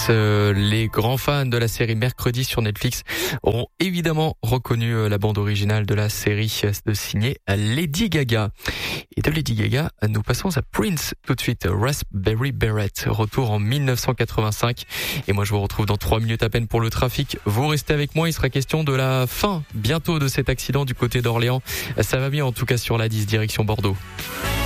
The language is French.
Les grands fans de la série Mercredi sur Netflix auront évidemment reconnu la bande originale de la série de signée Lady Gaga. Et de Lady Gaga, nous passons à Prince tout de suite. Raspberry Beret, retour en 1985. Et moi je vous retrouve dans 3 minutes à peine pour le trafic. Vous restez avec moi, il sera question de la fin bientôt de cet accident du côté d'Orléans. Ça va bien en tout cas sur la 10 direction Bordeaux.